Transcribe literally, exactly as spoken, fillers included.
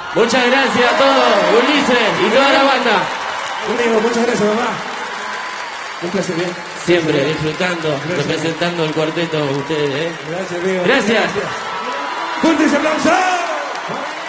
Muchas gracias a todos, Ulises y toda la banda. Amigo, muchas gracias, mamá. Un placer, bien. Siempre disfrutando, gracias, representando el cuarteto ustedes, ¿eh? Gracias, amigo. Gracias. Gracias. ¡Fuertes aplausos!